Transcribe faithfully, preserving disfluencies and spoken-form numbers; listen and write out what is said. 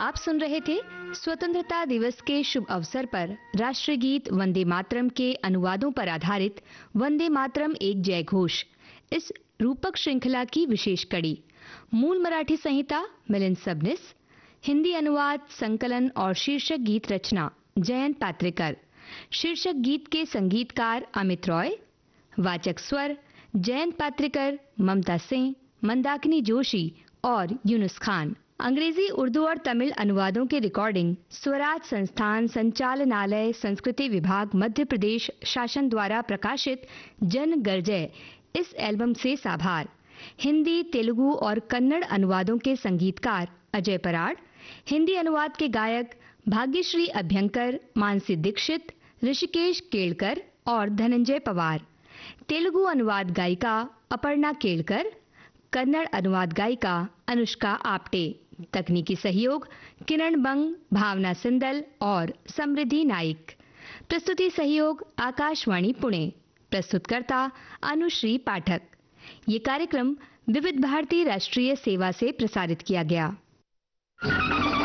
आप सुन रहे थे स्वतंत्रता दिवस के शुभ अवसर पर राष्ट्रीय गीत वंदे मातरम के अनुवादों पर आधारित वंदे मातरम एक जय घोष, इस रूपक श्रृंखला की विशेष कड़ी। मूल मराठी संहिता मिलिंद सबनिस, हिंदी अनुवाद, संकलन और शीर्षक गीत रचना जयंत पात्रेकर, शीर्षक गीत के संगीतकार अमित रॉय, वाचक स्वर जयंत पात्रेकर, ममता सिंह, मंदाकिनी जोशी और यूनुस खान। अंग्रेजी, उर्दू और तमिल अनुवादों की रिकॉर्डिंग स्वराज संस्थान संचालनालय, संस्कृति विभाग, मध्य प्रदेश शासन द्वारा प्रकाशित जन गरजय इस एल्बम से साभार। हिंदी, तेलुगु और कन्नड़ अनुवादों के संगीतकार अजय पराड़, हिंदी अनुवाद के गायक भाग्यश्री अभ्यंकर, मानसी दीक्षित, ऋषिकेश केलकर और धनंजय पवार। तेलुगु अनुवाद गायिका अपर्णा केलकर, कन्नड़ अनुवाद गायिका अनुष्का आप्टे। तकनीकी सहयोग किरण बंग, भावना सिंदल और समृद्धि नाइक। प्रस्तुति सहयोग आकाशवाणी पुणे। प्रस्तुतकर्ता अनुश्री पाठक। ये कार्यक्रम विविध भारती राष्ट्रीय सेवा से प्रसारित किया गया।